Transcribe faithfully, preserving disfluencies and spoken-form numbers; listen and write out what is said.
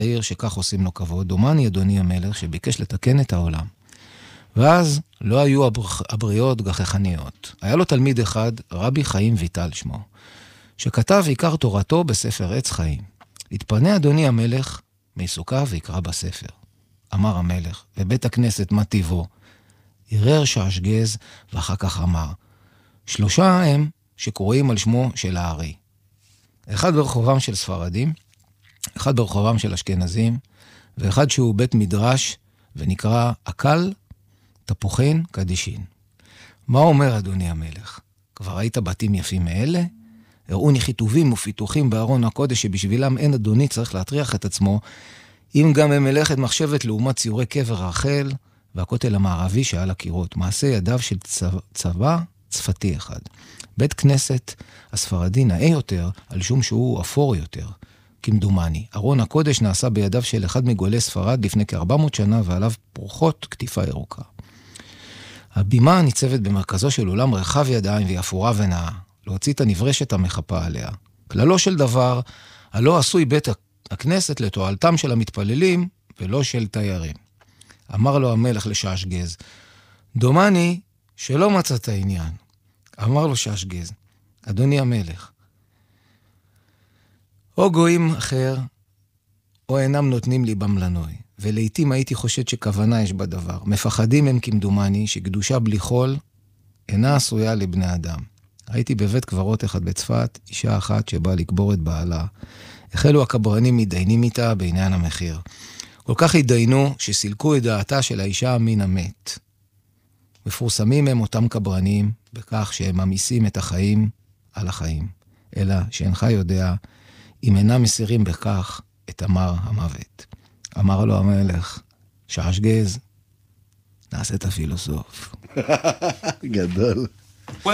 העיר שכך עושים לו כבוד, דומני אדוני המלך שביקש לתקן את העולם. ואז לא היו הבריות גחכניות. היה לו תלמיד אחד, רבי חיים ויטל שמו, שכתב עיקר תורתו בספר עץ חיים. התפנה אדוני המלך מעיסוקיו ויקרא בספר. אמר המלך, בבית הכנסת מה טיבו? ערער שעשגז ואחר כך אמר, שלושה הם שקוראים על שמו של הארי. אחד ברחובם של ספרדים, אחד ברחובם של אשכנזים, ואחד שהוא בית מדרש ונקרא אקל תפוחין קדישין. מה אומר אדוני המלך? כבר ראית בתים יפים מאלה? הראוני חיטובים ופיתוחים בארון הקודש שבשבילם אין אדוני צריך להטריח את עצמו, אם גם הם מלאכת מחשבת לעומת ציורי קבר רחל והכותל המערבי שעל הקירות, מעשה ידיו של צבא, צבא צפתי אחד. בית כנסת הספרדי נאה יותר על שום שהוא אפור יותר, כמדומני. ארון הקודש נעשה בידיו של אחד מגולי ספרד לפני כ-ארבע מאות שנה ועליו פרוחות כתיפה ירוקה. הבימה ניצבת במרכזו של עולם רחב ידיים והיא אפורה ונאה. להוציא את הנברשת המחפה עליה. כללו של דבר, הלא עשוי בית הכנסת לתועלתם של המתפללים ולא של תיירים. אמר לו המלך לשעשגז, דומני שלא מצאת העניין. אמר לו שעשגז, אדוני המלך, או גויים אחר, או אינם נותנים לי במלנוי, ולעיתים הייתי חושד שכוונה יש בדבר. מפחדים הם כמדומני שקדושה בלי חול אינה עשויה לבני אדם. הייתי בבית קברות אחד בצפת, אישה אחת שבאה לקבור את בעלה. החלו הקברנים מתדיינים איתה בעניין המחיר. כל כך התדיינו שסילקו את דעתה של האישה מן המת. מפורסמים הם אותם קברנים בכך שהם ממיסים את החיים על החיים. אלא שאינך יודע אם אינם מסירים בכך את אמר המוות. אמר לו המלך, שעשגז, נעשה את הפילוסוף. גדול.